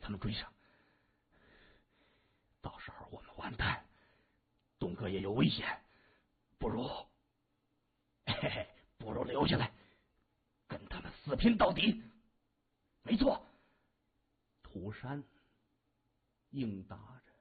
他们追上，到时候我们完蛋，东哥也有危险，不如留下来，跟他们死拼到底。没错，土山应答着。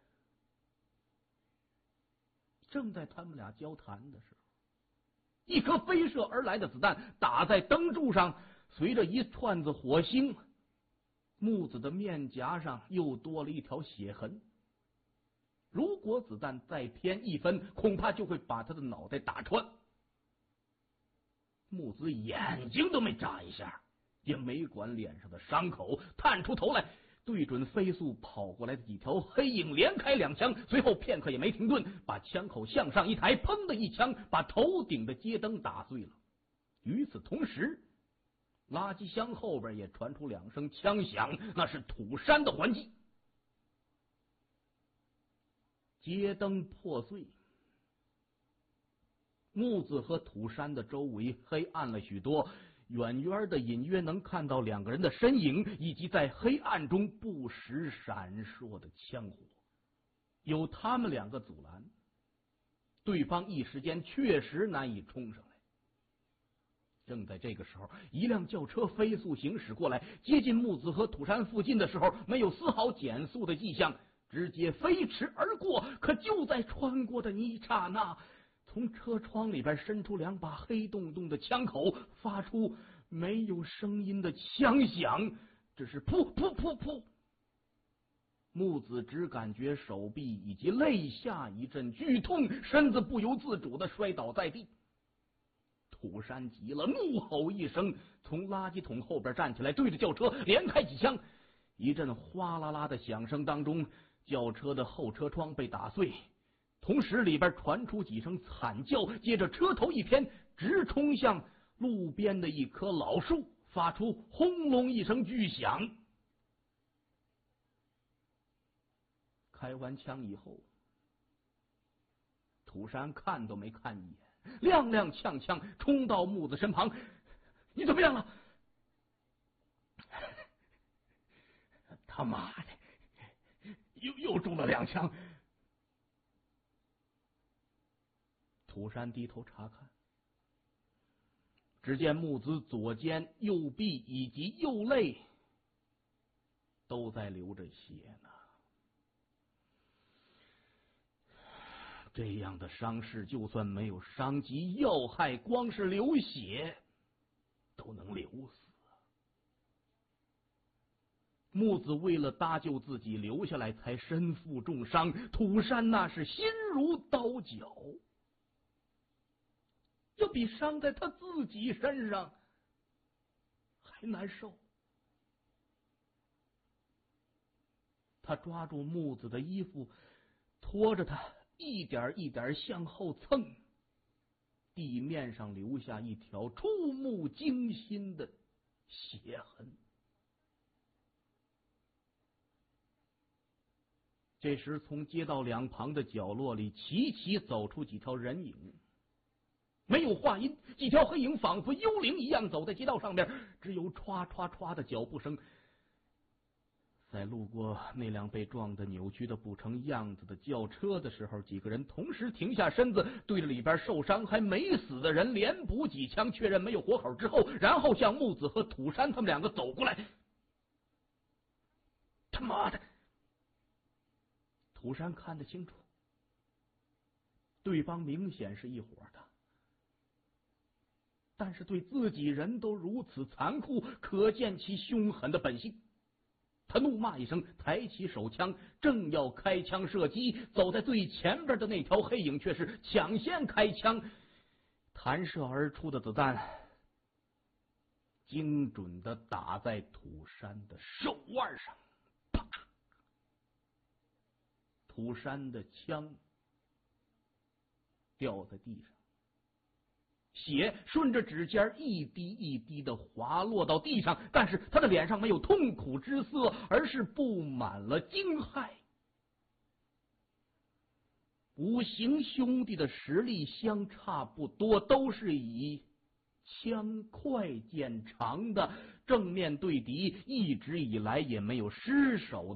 正在他们俩交谈的时候，一颗飞射而来的子弹打在灯柱上，随着一串子火星，木子的面颊上又多了一条血痕。如果子弹再偏1分，恐怕就会把他的脑袋打穿。木子眼睛都没眨一下，也没管脸上的伤口，探出头来，对准飞速跑过来的几条黑影连开2枪，随后片刻也没停顿，把枪口向上一抬，砰的一枪把头顶的街灯打碎了。与此同时，垃圾箱后边也传出2声枪响，那是土山的还击。街灯破碎，木子和土山的周围黑暗了许多，远远的隐约能看到2个人的身影，以及在黑暗中不时闪烁的枪火。有他们2个阻拦，对方一时间确实难以冲上来。正在这个时候，一辆轿车飞速行驶过来，接近木子和土山附近的时候，没有丝毫减速的迹象，直接飞驰而过。可就在穿过的一刹那，从车窗里边伸出2把黑洞洞的枪口，发出没有声音的枪响，只是噗噗噗噗。木子只感觉手臂以及肋下一阵剧痛，身子不由自主的摔倒在地。土山急了，怒吼一声，从垃圾桶后边站起来，对着轿车连开几枪。一阵哗啦啦的响声当中，轿车的后车窗被打碎，同时里边传出几声惨叫，接着车头一偏，直冲向路边的一棵老树，发出轰隆一声巨响。开完枪以后，土山看都没看一眼，踉踉跄跄冲到木子身旁：“你怎么样了？”“他妈的，又中了2枪。”土山低头查看，只见木子左肩、右臂以及右肋都在流着血呢。这样的伤势，就算没有伤及要害，光是流血都能流死。木子为了搭救自己留下来，才身负重伤。土山那是心如刀绞，这比伤在他自己身上还难受。他抓住木子的衣服，拖着他一点一点向后蹭，地面上留下一条触目惊心的血痕。这时，从街道2旁的角落里齐齐走出几条人影，没有话音，几条黑影仿佛幽灵一样走在街道上面，只有歘歘歘的脚步声。在路过那辆被撞得扭曲的不成样子的轿车的时候，几个人同时停下身子，对着里边受伤还没死的人连补几枪，确认没有活口之后，然后向木子和土山他们2个走过来。他妈的！土山看得清楚，对方明显是一伙的，但是对自己人都如此残酷，可见其凶狠的本性。他怒骂一声，抬起手枪，正要开枪射击，走在最前边的那条黑影却是抢先开枪，弹射而出的子弹精准的打在土山的手腕上，啪！土山的枪掉在地上，血顺着指尖一滴一滴的滑落到地上，但是他的脸上没有痛苦之色，而是布满了惊骇。五行兄弟的实力相差不多，都是以枪快剑长的，正面对敌一直以来也没有失手